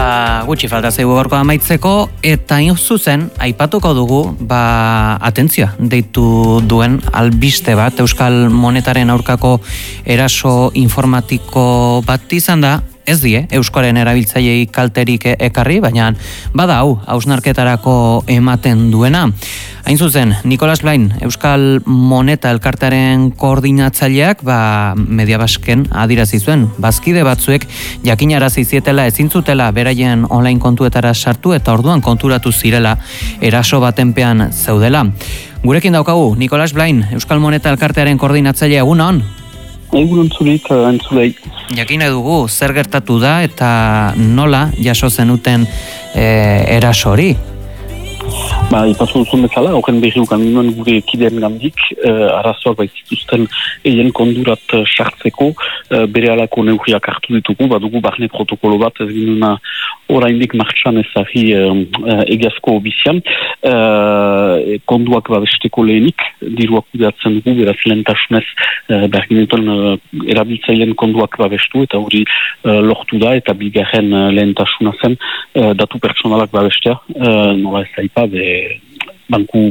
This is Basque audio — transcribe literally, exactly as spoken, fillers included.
ba, gutxi falta zaigu gaurko amaitzeko, eta hain zuzen, aipatuko dugu, ba, atentzioa, deitu duen albiste bat, Euskal Monetaren aurkako eraso informatiko bat izan da, ez die, Euskaren erabiltzaileei kalterik ekarri, baina bada hau, hausnarketarako ematen duena. Hain zuzen, Nikolas Blain, Euskal Moneta elkartearen koordinatzaileak, ba, Mediabasken adirazi zuen, bazkide batzuek jakinarazi zietela ezin zutela beraien online kontuetara sartu eta orduan konturatu zirela eraso batenpean zeudela. Gurekin daukagu, Nikolas Blain, Euskal Moneta elkartearen koordinatzailea, egunon? Egunon zurit, entzulei. Jakine dugu, zer gertatu da eta nola jaso zenuten e, eraso hori? Ba, ipatu duzun bezala, horren berri ukan ginoen gure kideen gandik, eh, arazoak baitzituzten eien kondurat sartzeko, eh, bere alako neurriak hartu ditugu, badugu barne protokolo bat, ez ginuna oraindik martxan ezari eh, egiazko bizian, eh, konduak babesteko lehenik, diruak kudeatzen dugu, beraz lehentasunez, eh, berginetan eh, erabiltzaileen konduak babestu, eta hori eh, lortu da, eta bigarren eh, lehentasuna zen, eh, datu pertsonalak babestea, eh, nola ez aipa, be banku